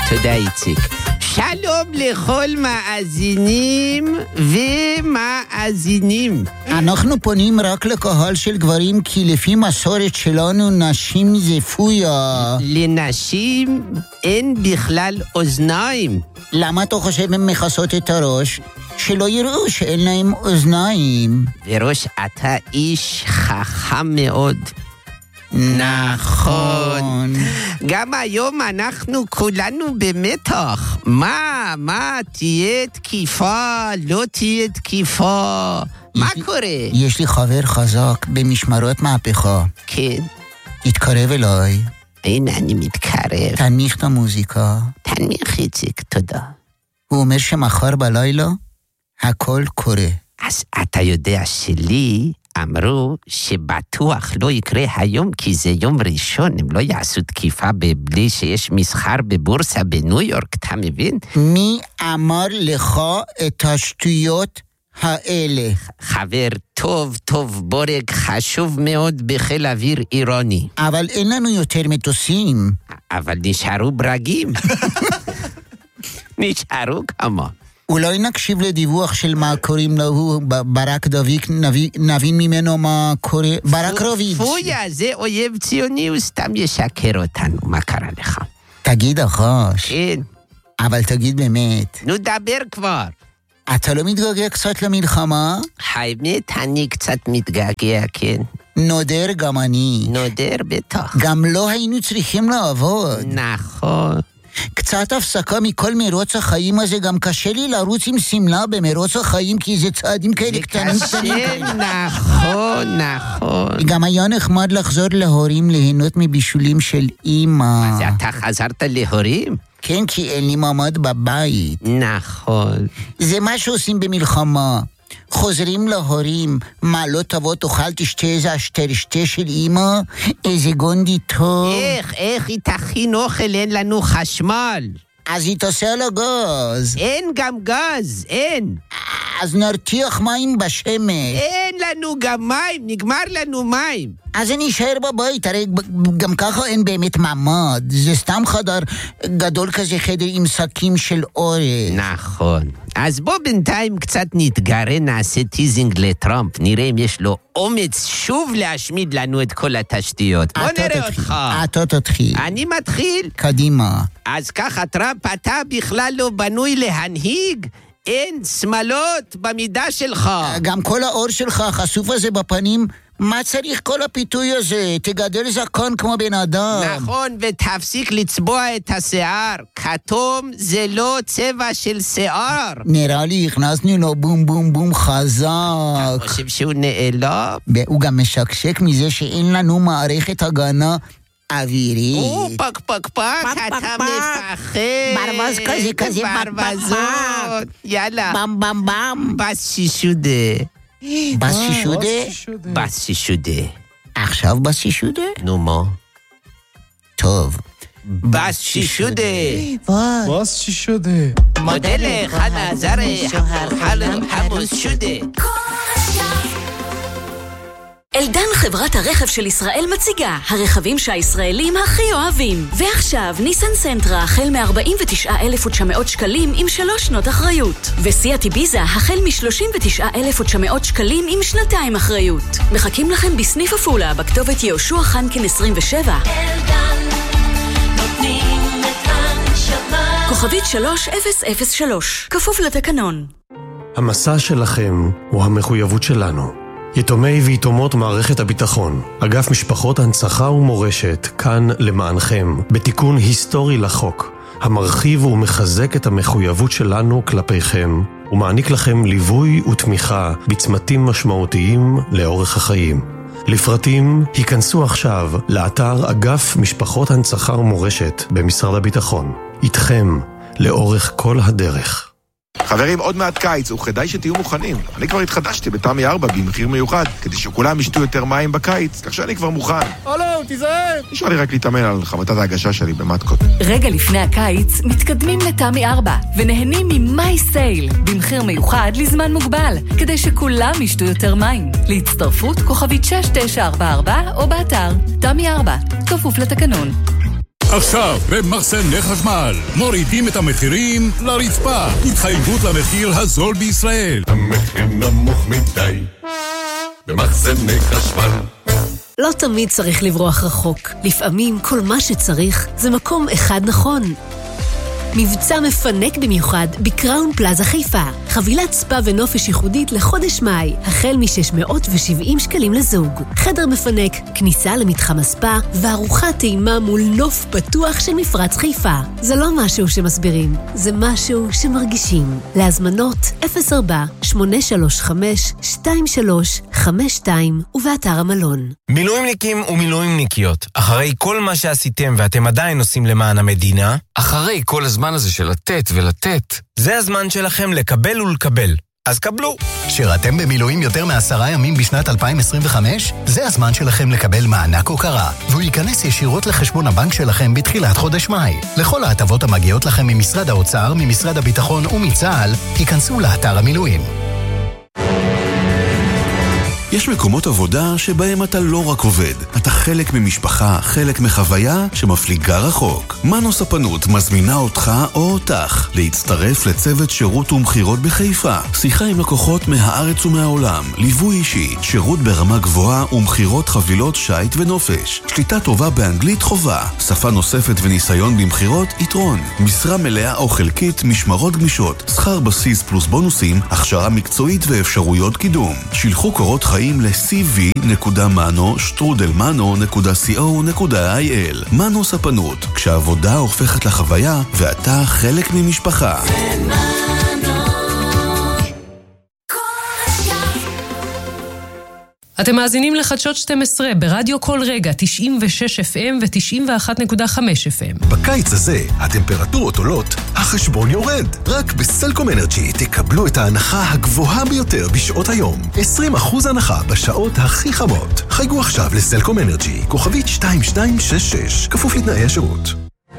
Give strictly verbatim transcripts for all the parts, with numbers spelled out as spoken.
תודה איציק. שלום לכל מאזינים ומאזינים. אנחנו פונים רק לקהל של גברים, כי לפי מסורת שלנו נשים זה פויה. לנשים אין בכלל אוזניים. למה אתה חושב הן מכסות את הראש? שלא יראו שאין להם אוזניים. וראש, אתה איש חכם מאוד. נכון. גם היום אנחנו כולנו במתח. מה, מה, תהיה תקיפה, לא תהיה תקיפה. מה קורה? יש לי חבר חזק במשמרות מהפכה. כן. תתקרב אליי. הנה אני מתקרב. תנמיך את המוזיקה. תנמיך איציק, תודה. הוא אומר שמחר בלילה הכל קורה. אז אתה יודע שלי אמרו שבטוח לא יקרה היום, כי זה יום ראשון, הם לא יעשו תקיפה בלי שיש מסחר בבורסה בניו יורק, אתה מבין? מי אמר לך את השטויות האלה? חבר טוב, טוב, בורג חשוב מאוד בחיל אוויר אירוני. אבל אין לנו יותר מטוסים. אבל נשארו ברגים. נשארו כמה. אולי נקשיב לדיווח של מה קוראים לו ברק דויק, נבין ממנו מה קורה. ברק רוביץ'. פויה, זה אויב ציוני, הוא סתם ישקר אותנו. מה קרה לך? תגיד אחש. כן. אבל תגיד באמת. נו, דבר כבר. אתה לא מתגעגע קצת למלחמה? האמת, אני קצת מתגעגע, כן. נודר גם אני. נודר בטח. גם לא היינו צריכים לעבוד. נכון. קצת הפסקה מכל מרוץ החיים הזה, גם קשה לי לרוץ עם סמלה במרוץ החיים, כי זה צעדים כאלה קטנים קטנים. נכון, נכון. גם היה נחמד לחזור להורים ליהנות מבישולים של אמא. אז אתה חזרת להורים? כן, כי אין לי מעמד בבית. נכון. זה מה שעושים במלחמה. חוזרים להורים, מה לא תבוא תאכל תשתה איזה השתרשתה של אמא? איזה גונדי טוב. איך, איך היא תכין אוכל, אין לנו חשמל. אז היא תעשה על הגז. אין גם גז, אין. אז נרתיח מים בשמש. אין לנו גם מים, נגמר לנו מים. אז אני אשאר בבית, הרי גם ככה אין באמת מעמד. זה סתם חדר גדול כזה, חדר עם שקים של אורז. נכון. אז בוא בינתיים קצת נתגרה, נעשה טיזינג לטראמפ, נראה אם יש לו אומץ שוב להשמיד לנו את כל התשתיות. בוא נראה אותך. אתה תתחיל. אני מתחיל? קדימה. אז ככה, טראמפ, אתה בכלל לא בנוי להנהיג? אין שמלות במידה שלך. גם כל האור שלך חשוף הזה בפנים. מה צריך כל הפיתוי הזה? תגדל זקן כמו בן אדם. נכון, ותפסיק לצבוע את השיער. כתום זה לא צבע של שיער. נראה לי הכנסנו לו בום בום בום חזק. אתה חושב שהוא נעלב? הוא גם משקשק מזה שאין לנו מערכת הגנה אווירית. או, פק פק פק, אתה מפחד. ברווז כזה כזה. ברווזות. יאללה. במ במ במ. בס שישודה. בס שישודה? בס שישודה. עכשיו בס שישודה? נו מה? טוב. בס שישודה. בס שישודה. מודה לחנה זרי, חלו חמוס שודה. אלדן, חברת הרכב של ישראל, מציגה הרכבים שהישראלים הכי אוהבים. ועכשיו ניסן סנטרה החל מ-ארבעים ותשעה אלף ותשע מאות שקלים עם שלוש שנות אחריות, וסיאט איביזה החל מ-שלושים ותשעה אלף ותשע מאות שקלים עם שנתיים אחריות. מחכים לכם בסניף עפולה בכתובת יהושע חנקין עשרים ושבע. אלדן, נותנים את הנשמה. כוכבית שלוש אפס אפס שלוש, כפוף לתקנון. המסע שלכם הוא המחויבות שלנו. יתומי ויתומות מערכת הביטחון, אגף משפחות הנצחה ומורשת, כאן למענכם, בתיקון היסטורי לחוק, המרחיב ומחזק את המחויבות שלנו כלפיכם, ומעניק לכם ליווי ותמיכה בצמתים משמעותיים לאורך החיים. לפרטים, היכנסו עכשיו לאתר אגף משפחות הנצחה ומורשת במשרד הביטחון. איתכם, לאורך כל הדרך. חברים, עוד מעט קיץ, וכדאי שתהיו מוכנים. אני כבר התחדשתי בתמי ארבע במחיר מיוחד, כדי שכולם ישתו יותר מים בקיץ, כך שאני כבר מוכן. הלו, תיזהר! נשאר לי רק להתאמן על חבטת ההגשה שלי במתקות. רגע לפני הקיץ, מתקדמים לתמי ארבע, ונהנים ממי סייל, במחיר מיוחד לזמן מוגבל, כדי שכולם ישתו יותר מים. להצטרפות כוכבית שש תשע ארבע ארבע, או באתר תמי ארבע, כפוף לתקנון. עכשיו, במחסני חשמל, מורידים את המחירים לרצפה. התחייבות למחיר הזול בישראל. המחיר נמוך מדי, במחסני חשמל. לא תמיד צריך לברוח רחוק. לפעמים כל מה שצריך זה מקום אחד נכון. מבצע מפנק במיוחד בקראון פלאזה חיפה. חבילת ספה ונופש ייחודית לחודש מאי, החל מ-שש מאות ושבעים שקלים לזוג. חדר מפנק, כניסה למתחם הספה, וארוחת טעימה מול נוף פתוח של מפרץ חיפה. זה לא משהו שמסבירים, זה משהו שמרגישים. להזמנות אפס ארבע שמונה שלוש חמש שתיים שלוש חמש שתיים ובאתר המלון. מילואימניקים ומילואימניקיות, אחרי כל מה שעשיתם ואתם עדיין עושים למען המדינה, אחרי כל הזמן הזה של לתת ולתת, זה הזמן שלכם לקבל ולקבל. אז קבלו. שירתם במילואים יותר מעשרה ימים בשנת אלפיים עשרים וחמש? זה הזמן שלכם לקבל מענק הוקרה, והוא ייכנס ישירות לחשבון הבנק שלכם בתחילת חודש מאי. לכל ההטבות המגיעות לכם ממשרד האוצר, ממשרד הביטחון ומצה"ל, ייכנסו לאתר המילואים. יש מקומות עבודה שבהם אתה לא רק עובד, אתה חלק ממשפחה, חלק מחוויה שמפליגה רחוק. מנו ספנות מזמינה אותך או אותך להצטרף לצוות שירות ומחירות בחיפה. שיחה עם לקוחות מהארץ ומהעולם, ליווי אישי, שירות ברמה גבוהה ומחירות חבילות שייט ונופש. שליטה טובה באנגלית חובה, שפה נוספת וניסיון במחירות יתרון. משרה מלאה או חלקית, משמרות גמישות, שכר בסיס פלוס בונוסים, הכשרה מקצועית ואפשרויות קידום. שילחו קורות חיים ל-סי וי נקודה מנו שטרודל מנו נקודה סי או נקודה איי אל. מנו ספנות, כשעבודה הופכת לחוויה ואתה חלק ממשפחה. אתם מאזינים לחדשות שתים עשרה ברדיו כל רגע, תשעים ושש אף אם ו-תשעים ואחת נקודה חמש אף אם. בקיץ הזה הטמפרטורות עולות, החשבון יורד. רק בסלקום אנרג'י תקבלו את ההנחה הגבוהה ביותר בשעות היום. עשרים אחוז הנחה בשעות הכי חמות. חייגו עכשיו לסלקום אנרג'י, כוכבית שתיים שתיים שש שש, כפוף לתנאי השירות.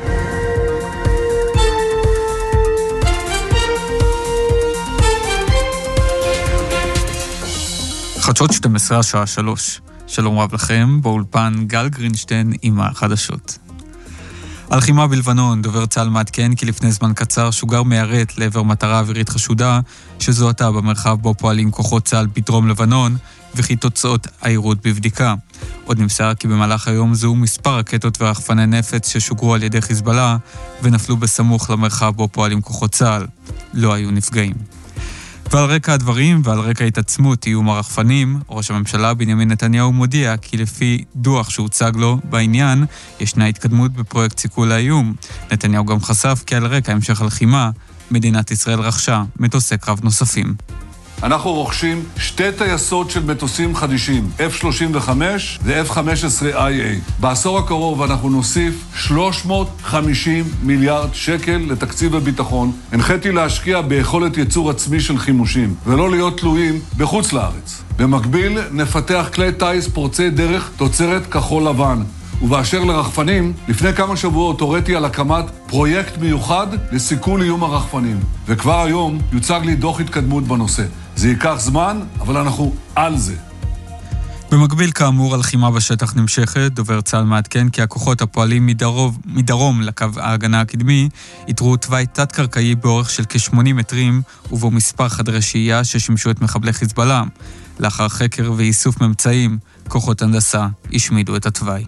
חדשות שתים עשרה השעה שלוש. שלום רב לכם, באולפן גל גרינשטיין עם החדשות. הלחימה בלבנון, דובר צה"ל מעדכן כי לפני זמן קצר שוגר מיירט לעבר מטרה אווירית חשודה שזוהתה במרחב בו פועלים כוחות צה"ל בדרום לבנון וכי תוצאות העירות בבדיקה. עוד נמסר כי במהלך היום זהו מספר רקטות ורחפני נפץ ששוגרו על ידי חיזבאללה ונפלו בסמוך למרחב בו פועלים כוחות צה"ל. לא היו נפגעים. ועל רקע הדברים ועל רקע התעצמות איום הרחפנים, ראש הממשלה בנימין נתניהו מודיע כי לפי דוח שהוצג לו בעניין, ישנה התקדמות בפרויקט סיכול האיום. נתניהו גם חשף כי על רקע המשך הלחימה, מדינת ישראל רכשה מטוסי קרב נוספים. אנחנו רוכשים שתי טייסות של מטוסים חדישים, אף שלושים וחמש ו-אף חמש עשרה איי איי. בעשור הקרוב אנחנו נוסיף שלוש מאות וחמישים מיליארד שקל לתקציב הביטחון. הנחיתי להשקיע ביכולת ייצור עצמי של חימושים, ולא להיות תלויים בחוץ לארץ. במקביל נפתח כלי טייס פורצי דרך תוצרת כחול לבן. ובאשר לרחפנים, לפני כמה שבועות הוריתי על הקמת פרויקט מיוחד לסיכול איום הרחפנים. וכבר היום יוצג לי דוח התקדמות בנושא. זה ייקח זמן, אבל אנחנו על זה. במקביל כאמור, הלחימה בשטח נמשכת. דובר צה"ל מעדכן כי הכוחות הפועלים מדרום, מדרום לקו ההגנה הקדמי יתרו תוואי תת-קרקעי באורך של כ-שמונים מטרים, ובו מספר חדרי שהייה ששימשו את מחבלי חיזבאללה. לאחר חקר ואיסוף ממצאים, כוחות הנדסה השמידו את התוואי.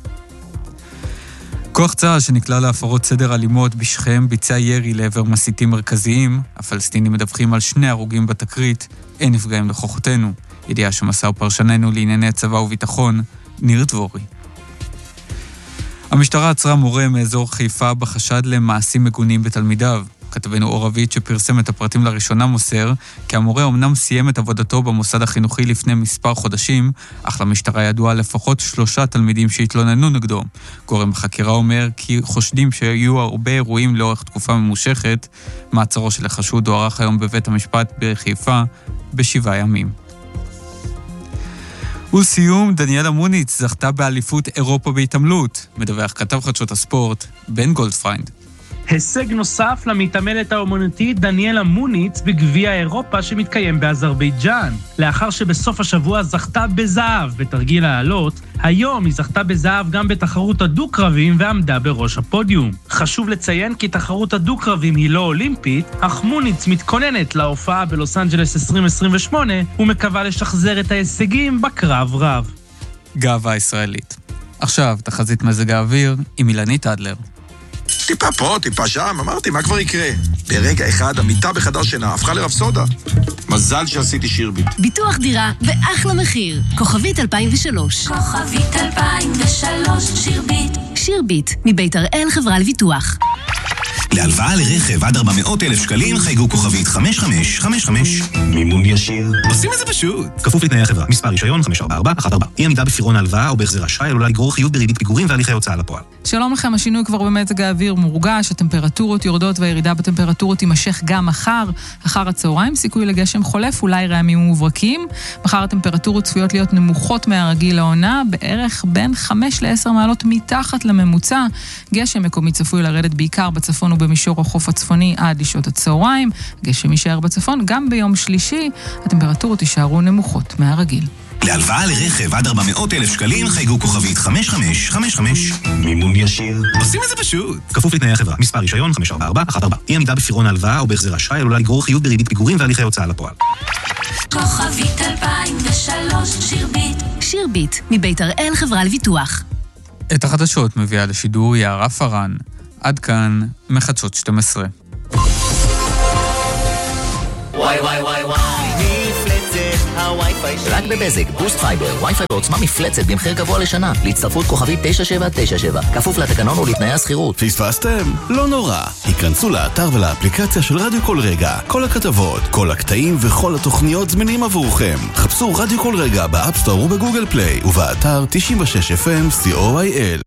כוח צה"ל שנקלע להפרות סדר אלימות בשכם ביצע ירי לעבר מסיתים מרכזיים. הפלסטינים מדווחים על שני הרוגים בתקרית, אין נפגעים לכוחותינו. ידיעה שמסר פרשננו לענייני צבא וביטחון, ניר דבורי. המשטרה עצרה מורה מאזור חיפה בחשד למעשים מגונים בתלמידיו. כתבנו אור רביד שפרסם את הפרטים לראשונה מוסר כי המורה אמנם סיים את עבודתו במוסד החינוכי לפני מספר חודשים, אך למשטרה ידוע לפחות שלושה תלמידים שהתלוננו נגדו. גורם בחקירה אומר כי חושדים שהיו הרבה אירועים לאורך תקופה ממושכת. מעצרו של החשוד הוארך היום בבית המשפט בחיפה בשבעה ימים. ולסיום, דניאלה מוניץ זכתה באליפות אירופה בהתעמלות. מדווח כתב חדשות הספורט בן גולדפריינד. הישג נוסף למתעמלת האומנותית דניאלה מוניץ בגביע אירופה שמתקיים באזרבייג'אן. לאחר שבסוף השבוע זכתה בזהב בתרגיל העלות, היום היא זכתה בזהב גם בתחרות הדו-קרבים ועמדה בראש הפודיום. חשוב לציין כי תחרות הדו-קרבים היא לא אולימפית, אך מוניץ מתכוננת להופעה בלוס אנג'לס עשרים עשרים ושמונה ומקווה לשחזר את ההישגים בקרב רב. גאווה ישראלית. עכשיו, תחזית מזג האוויר עם אילנית אדלר. טיפה פה, טיפה שם, אמרתי, מה כבר יקרה? ברגע אחד, המיטה בחדר שינה הפכה לרפסודה. מזל שעשיתי שירביט. ביטוח דירה באחלה מחיר. כוכבית אלפיים ושלוש. כוכבית אלפיים ושלוש, שירביט. שירביט, מבית הראל חברה לביטוח. להלוואה לרכב עד ארבע מאות אלף שקלים חייגו כוכבית חמש חמש חמש חמש. מימון ישיר. עושים את זה פשוט. כפוף לתנאי החברה. מספר רישיון חמש ארבע ארבע אחת ארבע. אי עמידה בפירעון ההלוואה או בהחזר אשראי עלולה לגרור חיוב בריבית פיגורים והליכי הוצאה לפועל. שלום לכם, השינוי כבר במזג האוויר מורגש, הטמפרטורות יורדות והירידה בטמפרטורות תימשך גם מחר. אחר הצהריים סיכוי לגשם חולף, אולי רעמים ומוברקים. מחר הטמפרטורות צפויות להיות נמוכות מהרגיל לעונה, בערך בין חמש לעשר מעלות מתחת לממוצע. גשם מקומי צפוי לרדת בעיקר בצפון ובמישור החוף הצפוני עד לשעות הצהריים. גשם יישאר בצפון גם ביום שלישי, הטמפרטורות יישארו נמוכות מהרגיל. להלוואה לרכב עד ארבע מאות אלף שקלים חייגו כוכבית חמש חמש חמש חמש. מימון ישיר. עושים את זה פשוט. כפוף לתנאי החברה. מספר רישיון חמש ארבע ארבע אחת ארבע. אי עמידה בפירעון ההלוואה או בהחזר אשראי עלולה לגרור חיוב בריבית פיגורים והליכי הוצאה לפועל. כוכבית אלפיים ושלוש, שירביט. שירביט, מבית הראל חברה לביטוח. את החדשות מביאה לשידור יערה פרן. עד כאן מחדשות שתים עשרה. וואי וואי וואי וואי, מפלצת הווי-פיי שלי. רק בבזק, בוסט פייבר, וי-פיי בעוצמה מפלצת במחיר גבוה לשנה. להצטרפות כוכבית תשע שבע תשע שבע. כפוף לתקנון ולתנאי השכירות. פספסתם? לא נורא. היכנסו לאתר ולאפליקציה של רדיו כל רגע. כל הכתבות, כל הקטעים וכל התוכניות זמינים עבורכם. חפשו רדיו כל רגע באפסטור ובגוגל פליי ובאתר תשעים ושש אף אם סי או איי אל.